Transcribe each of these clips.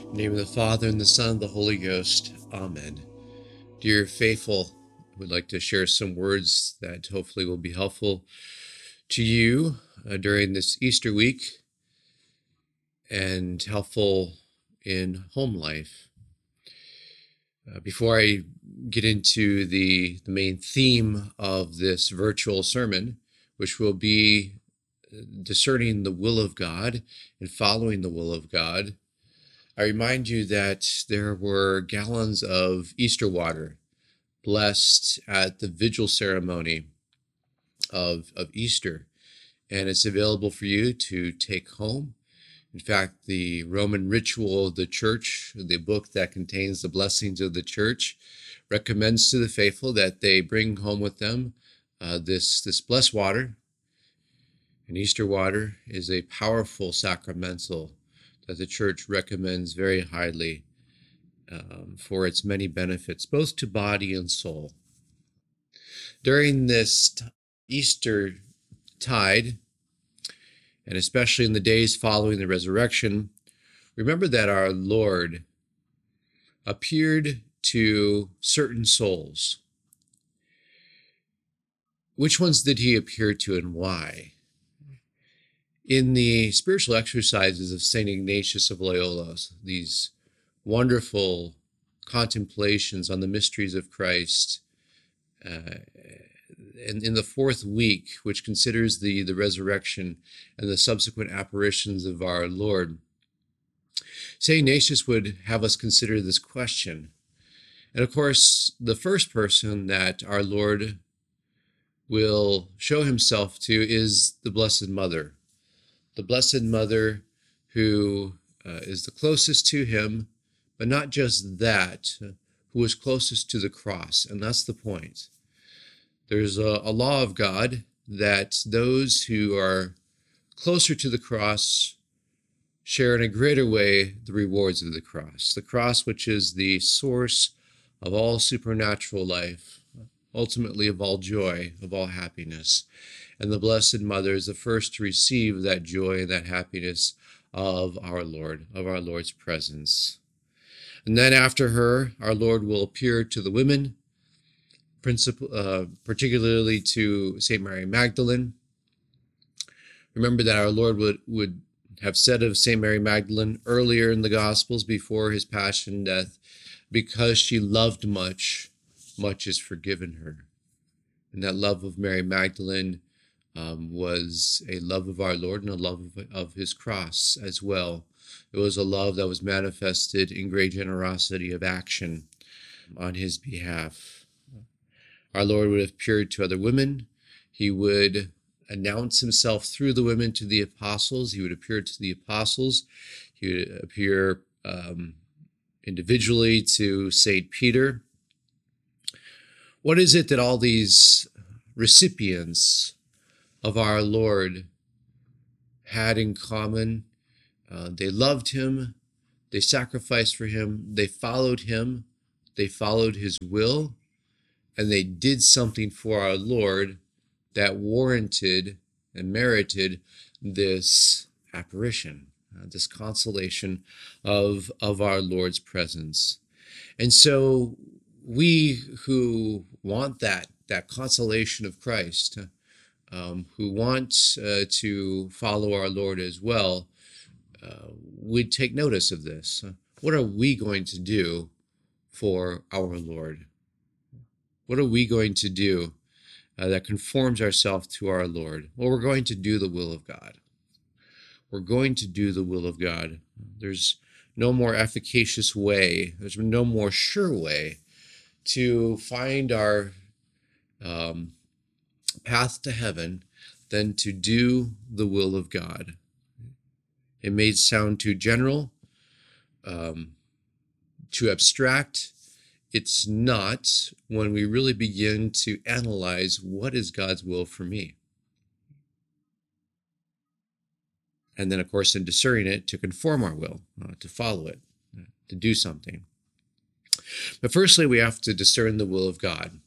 In the name of the Father, and the Son, and the Holy Ghost. Amen. Dear faithful, I would like to share some words that hopefully will be helpful to you during this Easter week and helpful in home life. Before I get into the main theme of this virtual sermon, which will be discerning the will of God and following the will of God, I remind you that there were gallons of Easter water blessed at the vigil ceremony of Easter, and it's available for you to take home. In fact, the Roman Ritual of the Church, the book that contains the blessings of the Church, recommends to the faithful that they bring home with them this blessed water. And Easter water is a powerful sacramental that the Church recommends very highly for its many benefits, both to body and soul. During this Easter tide, and especially in the days following the resurrection, remember that our Lord appeared to certain souls. Which ones did he appear to and why? In the spiritual exercises of St. Ignatius of Loyola, these wonderful contemplations on the mysteries of Christ, and in the fourth week, which considers the resurrection and the subsequent apparitions of our Lord, St. Ignatius would have us consider this question. And of course, the first person that our Lord will show himself to is the Blessed Mother. The Blessed Mother who is the closest to him, but not just that, who is closest to the cross. And that's the point. There's a law of God that those who are closer to the cross share in a greater way the rewards of the cross, which is the source of all supernatural life, ultimately of all joy, of all happiness. And the Blessed Mother is the first to receive that joy and that happiness of our Lord, of our Lord's presence. And then after her, our Lord will appear to the women, particularly to St. Mary Magdalene. Remember that our Lord would have said of St. Mary Magdalene earlier in the Gospels before his passion and death, because she loved much, much is forgiven her. And that love of Mary Magdalene was a love of our Lord and a love of his cross as well. It was a love that was manifested in great generosity of action on his behalf. Our Lord would have appeared to other women. He would announce himself through the women to the apostles. He would appear to the apostles. He would appear individually to St. Peter. What is it that all these recipients of our Lord had in common? They loved him, they sacrificed for him, they followed his will, and they did something for our Lord that warranted and merited this apparition, this consolation of our Lord's presence. And so we who want that consolation of Christ, who want to follow our Lord as well, would take notice of this. What are we going to do for our Lord? What are we going to do that conforms ourselves to our Lord? Well, we're going to do the will of God. We're going to do the will of God. There's no more efficacious way, there's no more sure way to find our path to heaven than to do the will of God. It may sound too general, too abstract. It's not when we really begin to analyze what is God's will for me. And then, of course, in discerning it, to conform our will, to follow it, to do something. But firstly, we have to discern the will of God.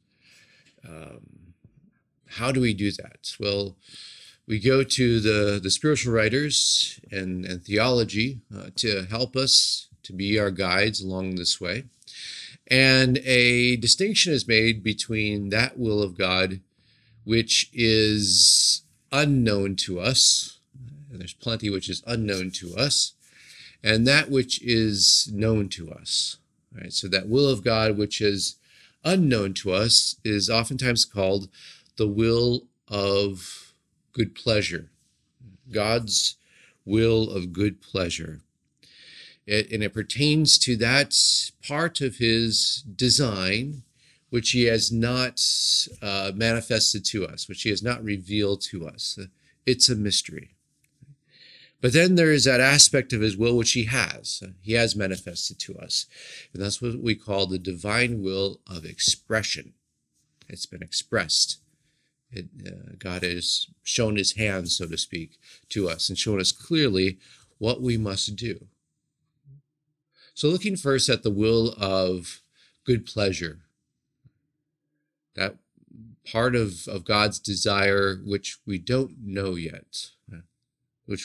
How do we do that? Well, we go to the spiritual writers and theology to help us to be our guides along this way. And a distinction is made between that will of God, which is unknown to us, and there's plenty which is unknown to us, and that which is known to us. Right? So that will of God, which is unknown to us, is oftentimes called the will of good pleasure. God's will of good pleasure. And it pertains to that part of his design which he has not manifested to us, which he has not revealed to us. It's a mystery. But then there is that aspect of his will which he has manifested to us. And that's what we call the divine will of expression. It's been expressed. God has shown his hand, so to speak, to us and shown us clearly what we must do. So looking first at the will of good pleasure, that part of God's desire which we don't know yet, We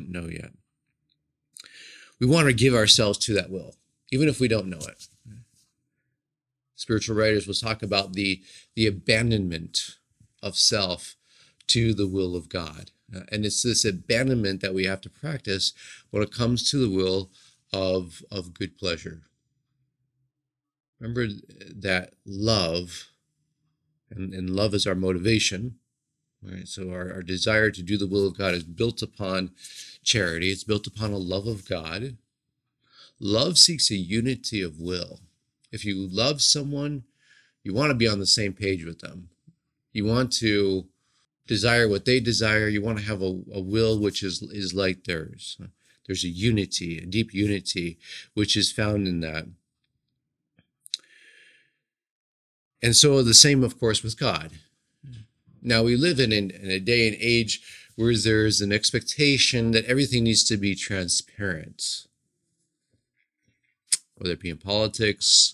want to give ourselves to that will, even if we don't know it. Spiritual writers will talk about the abandonment of self to the will of God. And it's this abandonment that we have to practice when it comes to the will of good pleasure. Remember that love, and love is our motivation, right? So our desire to do the will of God is built upon charity. It's built upon a love of God. Love seeks a unity of will. If you love someone, you want to be on the same page with them. You want to desire what they desire. You want to have a will which is like theirs. There's a unity, a deep unity, which is found in that. And so the same, of course, with God. Now, we live in a day and age where there's an expectation that everything needs to be transparent, whether it be in politics,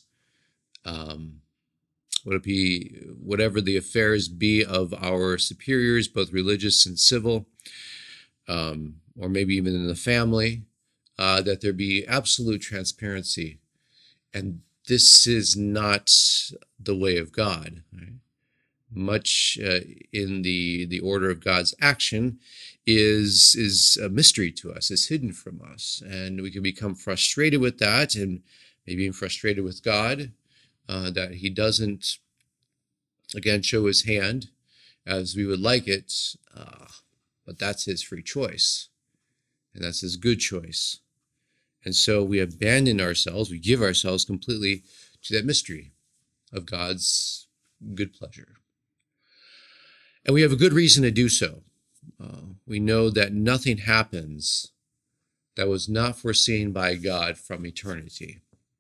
whether it be whatever the affairs be of our superiors, both religious and civil, or maybe even in the family, that there be absolute transparency. And this is not the way of God. Right? Much in the order of God's action is a mystery to us, is hidden from us. And we can become frustrated with that, and maybe even frustrated with God, that he doesn't, again, show his hand as we would like it, but that's his free choice, and that's his good choice. And so we abandon ourselves, we give ourselves completely to that mystery of God's good pleasure. And we have a good reason to do so. We know that nothing happens that was not foreseen by God from eternity.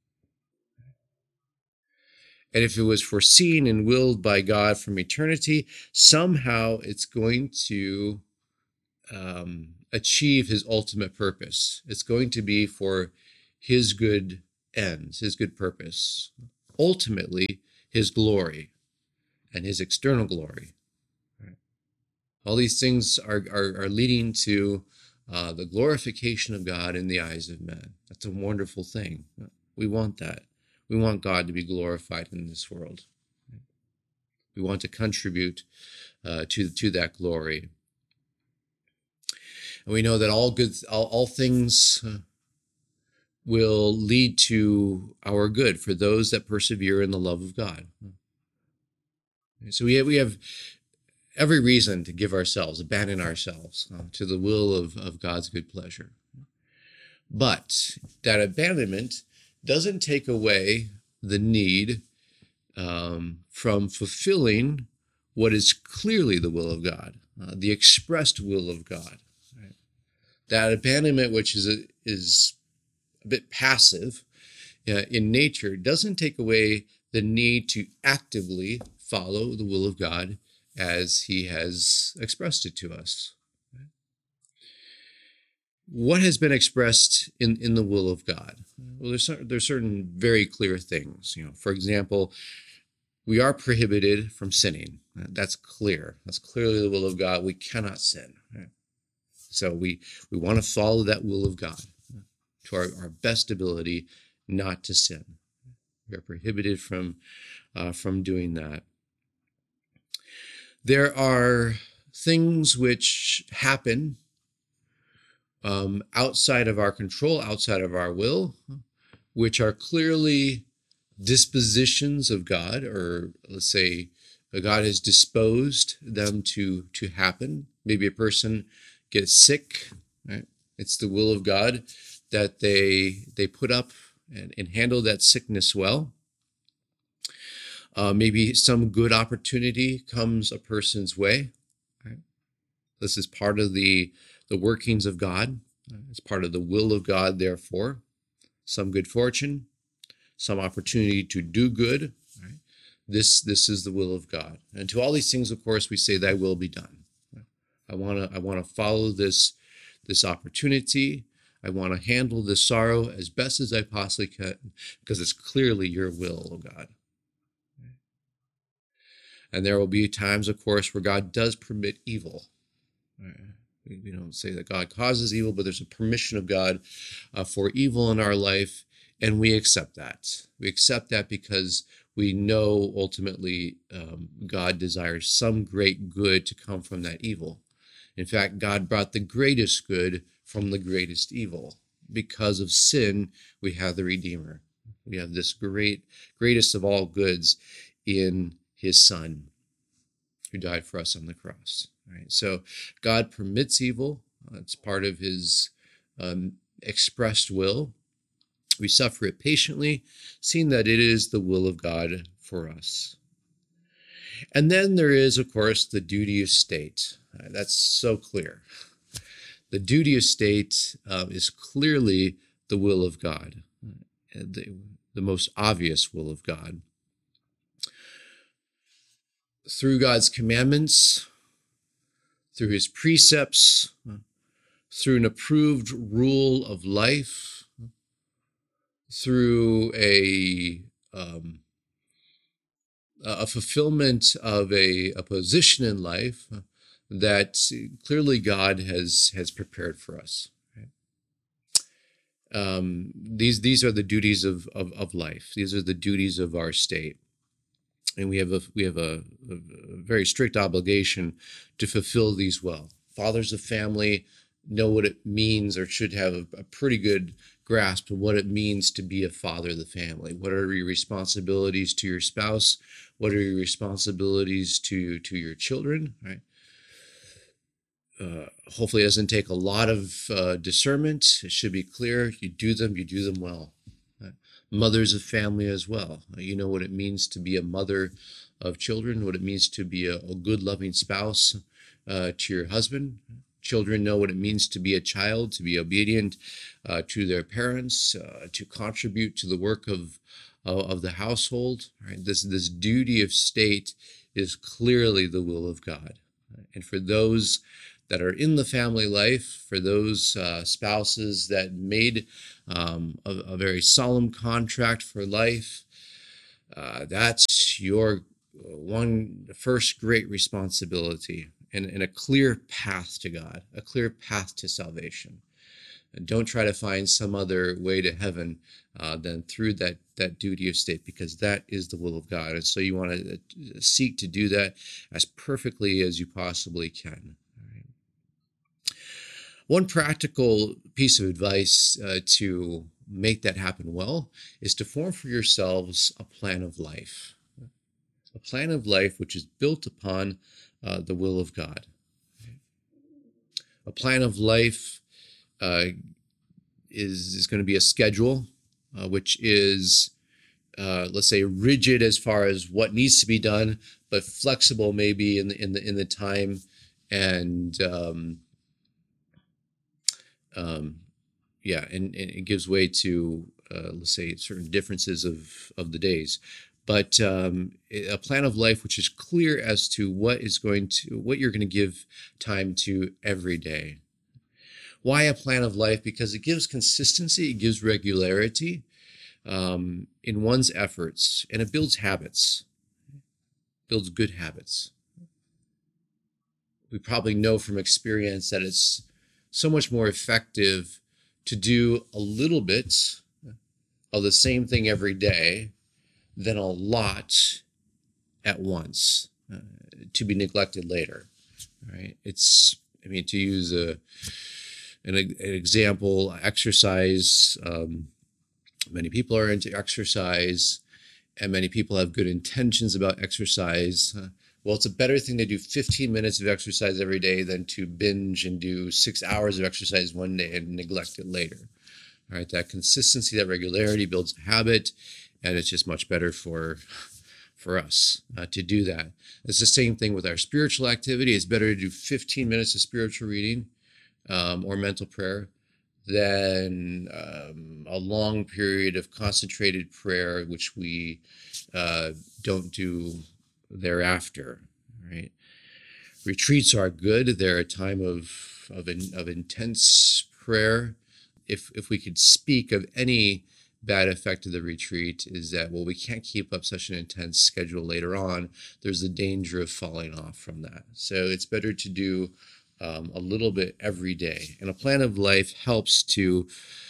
And if it was foreseen and willed by God from eternity, somehow it's going to achieve his ultimate purpose. It's going to be for his good ends, his good purpose. Ultimately, his glory and his external glory. Right? All these things are leading to the glorification of God in the eyes of men. That's a wonderful thing. We want that. We want God to be glorified in this world. We want to contribute to that glory. And we know that all things will lead to our good for those that persevere in the love of God. So we have every reason to give ourselves, abandon ourselves to the will of God's good pleasure. But that abandonment doesn't take away the need from fulfilling what is clearly the will of God, the expressed will of God. Right? That abandonment, which is a bit passive in nature, doesn't take away the need to actively follow the will of God as he has expressed it to us. What has been expressed in the will of God? Well, there's certain very clear things. For example, we are prohibited from sinning. That's clear. That's clearly the will of God. We cannot sin. So we want to follow that will of God. to our best ability not to sin. We are prohibited from doing that. There are things which happen outside of our control, outside of our will, which are clearly dispositions of God, or let's say God has disposed them to happen. Maybe a person gets sick, right? It's the will of God that they put up and handle that sickness well. Maybe some good opportunity comes a person's way. Right? This is part of the workings of God. It's part of the will of God, therefore. Some good fortune, some opportunity to do good. Right? This is the will of God. And to all these things, of course, we say, "Thy will be done." Right? I want to follow this opportunity. I want to handle this sorrow as best as I possibly can, because it's clearly your will, oh God. And there will be times, of course, where God does permit evil. We don't say that God causes evil, but there's a permission of God for evil in our life, and we accept that. We accept that because we know ultimately God desires some great good to come from that evil. In fact, God brought the greatest good from the greatest evil. Because of sin, we have the Redeemer. We have this greatest of all goods in his Son, who died for us on the cross. Right? So God permits evil. It's part of his expressed will. We suffer it patiently, seeing that it is the will of God for us. And then there is, of course, the duty of state. That's so clear. The duty of state is clearly the will of God, the most obvious will of God. Through God's commandments, through his precepts, through an approved rule of life, through a fulfillment of a position in life that clearly God has prepared for us. Right? These are the duties of life. These are the duties of our state. And we have a very strict obligation to fulfill these well. Fathers of family know what it means, or should have a pretty good grasp of what it means to be a father of the family. What are your responsibilities to your spouse? What are your responsibilities to your children? Right? Hopefully, it doesn't take a lot of discernment. It should be clear. You do them well. Mothers of family as well. You know what it means to be a mother of children, what it means to be a good, loving spouse to your husband. Children know what it means to be a child, to be obedient to their parents, to contribute to the work of the household. Right? This duty of state is clearly the will of God. And for those that are in the family life, for those spouses that made a very solemn contract for life, that's your first great responsibility, and a clear path to God, a clear path to salvation. And don't try to find some other way to heaven than through that duty of state, because that is the will of God. And so you want to seek to do that as perfectly as you possibly can. One practical piece of advice to make that happen well is to form for yourselves a plan of life. A plan of life which is built upon the will of God. A plan of life is going to be a schedule which is, let's say, rigid as far as what needs to be done, but flexible maybe in the time, and and it gives way to let's say certain differences of the days. But a plan of life which is clear as to what you're going to give time to every day. Why a plan of life? Because it gives consistency, it gives regularity in one's efforts, and it builds habits, builds good habits. We probably know from experience that it's so much more effective to do a little bit of the same thing every day than a lot at once to be neglected later. Right? To use an example, exercise. Many people are into exercise, and many people have good intentions about exercise. Well, it's a better thing to do 15 minutes of exercise every day than to binge and do 6 hours of exercise one day and neglect it later. All right, that consistency, that regularity builds a habit, and it's just much better for us to do that. It's the same thing with our spiritual activity. It's better to do 15 minutes of spiritual reading or mental prayer than a long period of concentrated prayer, which we don't do thereafter. Right? Retreats are good. They're a time of intense prayer. If we could speak of any bad effect of the retreat, is that, well, we can't keep up such an intense schedule later on. There's a danger of falling off from that. So it's better to do a little bit every day. And a plan of life helps to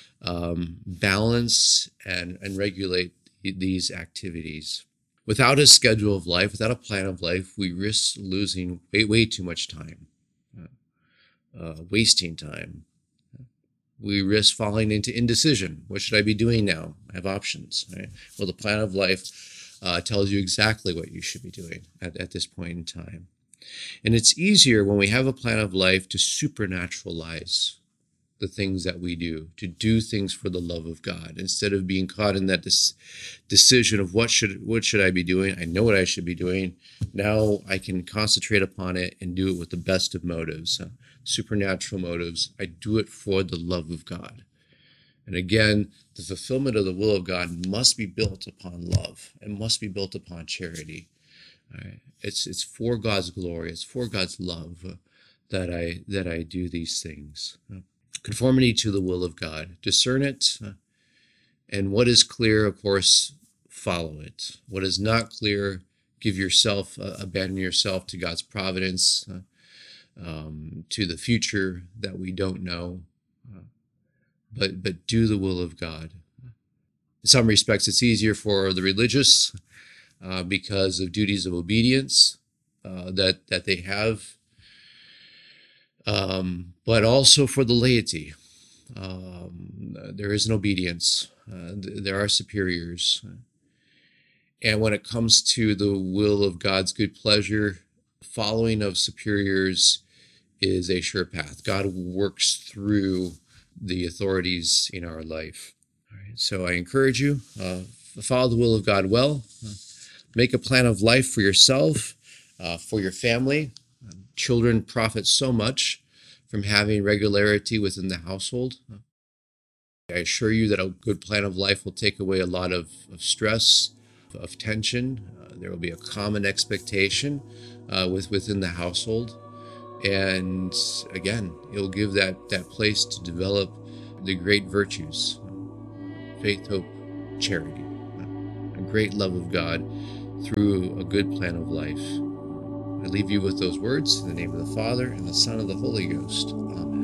balance and regulate these activities. Without a schedule of life, without a plan of life, we risk losing way too much time, wasting time. We risk falling into indecision. What should I be doing now? I have options. Right? Well, the plan of life tells you exactly what you should be doing at this point in time. And it's easier when we have a plan of life to supernaturalize the things that we do, to do things for the love of God, instead of being caught in that decision of what should I be doing? I know what I should be doing. Now I can concentrate upon it and do it with the best of motives, supernatural motives. I do it for the love of God. And again, the fulfillment of the will of God must be built upon love and must be built upon charity. Right? It's for God's glory. It's for God's love that I do these things. Conformity to the will of God. Discern it, and what is clear, of course, follow it. What is not clear, abandon yourself to God's providence, to the future that we don't know, but do the will of God. In some respects, it's easier for the religious because of duties of obedience that they have, but also for the laity. There is an obedience. There are superiors. And when it comes to the will of God's good pleasure, following of superiors is a sure path. God works through the authorities in our life. All right, so I encourage you, follow the will of God well. Make a plan of life for yourself, for your family. Children profit so much from having regularity within the household. I assure you that a good plan of life will take away a lot of stress, of tension. There will be a common expectation within the household. And again, it'll give that place to develop the great virtues, faith, hope, charity, a great love of God through a good plan of life. I leave you with those words in the name of the Father, and the Son, and the Holy Ghost. Amen.